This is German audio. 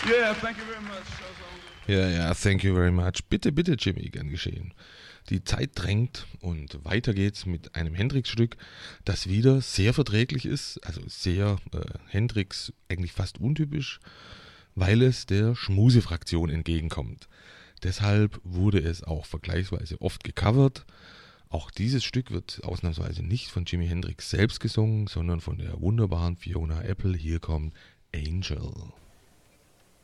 Yeah, thank you very much. Ja, thank you very much. Bitte, bitte, Jimmy, gern geschehen. Die Zeit drängt und weiter geht's mit einem Hendrix-Stück, das wieder sehr verträglich ist, also sehr Hendrix, eigentlich fast untypisch, weil es der Schmusefraktion entgegenkommt. Deshalb wurde es auch vergleichsweise oft gecovert. Auch dieses Stück wird ausnahmsweise nicht von Jimi Hendrix selbst gesungen, sondern von der wunderbaren Fiona Apple. Hier kommt Angel.